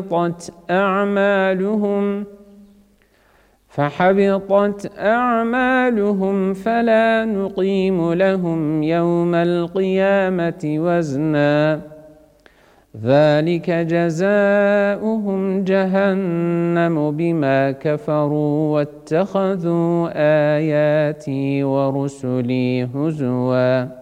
فحبطت أعمالهم فلا نقيم لهم يوم القيامة وزنا ذلك جزاؤهم جهنم بما كفروا واتخذوا آياتي ورسلي هزوا